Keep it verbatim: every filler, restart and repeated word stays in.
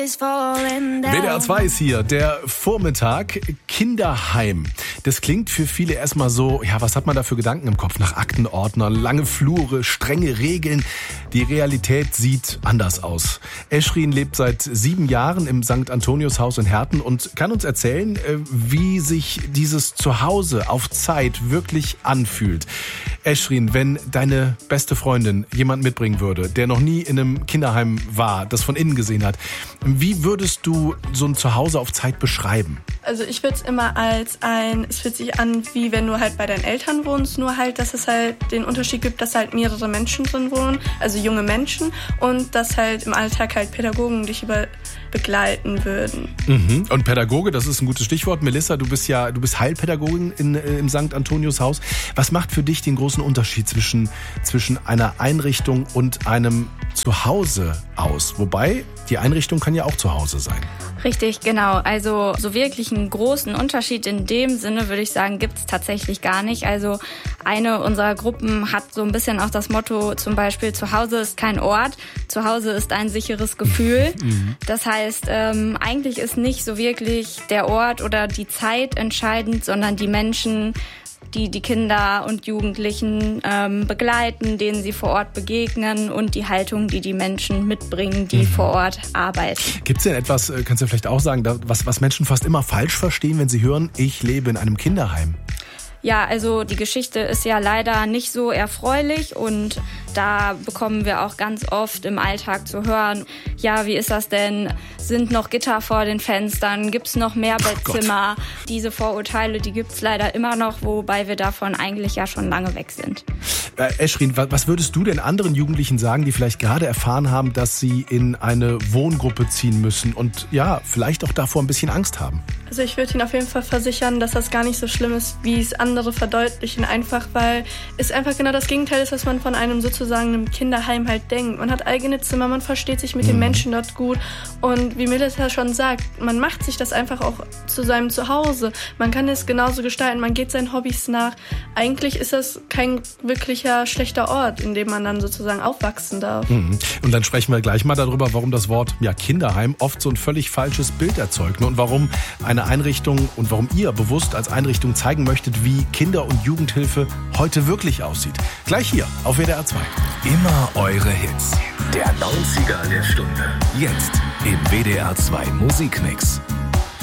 W D R zwei ist hier, der Vormittag, Kinderheim. Das klingt für viele erstmal so, ja, was hat man da für Gedanken im Kopf? Nach Aktenordner, lange Flure, strenge Regeln. Die Realität sieht anders aus. Eschrin lebt seit sieben Jahren im Sankt Antonius Haus in Herten und kann uns erzählen, wie sich dieses Zuhause auf Zeit wirklich anfühlt. Eschrin, wenn deine beste Freundin jemand mitbringen würde, der noch nie in einem Kinderheim war, das von innen gesehen hat, wie würdest du so ein Zuhause auf Zeit beschreiben? Also ich würde es immer als ein, es fühlt sich an, wie wenn du halt bei deinen Eltern wohnst, nur halt, dass es halt den Unterschied gibt, dass halt mehrere Menschen drin wohnen, also junge Menschen, und dass halt im Alltag halt Pädagogen dich über begleiten würden. Mhm. Und Pädagoge, das ist ein gutes Stichwort. Melissa, du bist ja, du bist Heilpädagogin in, äh, im Sankt Antonius Haus. Was macht für dich den großen Unterschied zwischen, zwischen einer Einrichtung und einem Zuhause aus? Wobei, die Einrichtung kann ja auch zu Hause sein. Richtig, genau. Also so wirklich einen großen Unterschied in dem Sinne, würde ich sagen, gibt es tatsächlich gar nicht. Also eine unserer Gruppen hat so ein bisschen auch das Motto, zum Beispiel, zu Hause ist kein Ort, zu Hause ist ein sicheres Gefühl. Mhm. Das heißt, ähm, eigentlich ist nicht so wirklich der Ort oder die Zeit entscheidend, sondern die Menschen, die die Kinder und Jugendlichen ähm, begleiten, denen sie vor Ort begegnen, und die Haltung, die die Menschen mitbringen, die mhm. vor Ort arbeiten. Gibt es denn etwas, kannst du vielleicht auch sagen, was, was Menschen fast immer falsch verstehen, wenn sie hören, ich lebe in einem Kinderheim? Ja, also die Geschichte ist ja leider nicht so erfreulich, und da bekommen wir auch ganz oft im Alltag zu hören, ja, wie ist das denn? Sind noch Gitter vor den Fenstern? Gibt's noch mehr Bettzimmer? Oh, diese Vorurteile, die gibt's leider immer noch, wobei wir davon eigentlich ja schon lange weg sind. Äh, Eschrin, was würdest du denn anderen Jugendlichen sagen, die vielleicht gerade erfahren haben, dass sie in eine Wohngruppe ziehen müssen und ja, vielleicht auch davor ein bisschen Angst haben? Also ich würde Ihnen auf jeden Fall versichern, dass das gar nicht so schlimm ist, wie es andere verdeutlichen, einfach weil es einfach genau das Gegenteil ist, was man von einem sozusagen einem Kinderheim halt denkt. Man hat eigene Zimmer, man versteht sich mit mhm. den Menschen dort gut, und wie Melissa schon sagt, man macht sich das einfach auch zu seinem Zuhause. Man kann es genauso gestalten, man geht seinen Hobbys nach. Eigentlich ist das kein wirklicher schlechter Ort, in dem man dann sozusagen aufwachsen darf. Mhm. Und dann sprechen wir gleich mal darüber, warum das Wort ja, Kinderheim oft so ein völlig falsches Bild erzeugt und warum eine Einrichtung und warum ihr bewusst als Einrichtung zeigen möchtet, wie Kinder- und Jugendhilfe heute wirklich aussieht. Gleich hier auf W D R zwei. Immer eure Hits. Der neunziger der Stunde. Jetzt im W D R zwei Musikmix.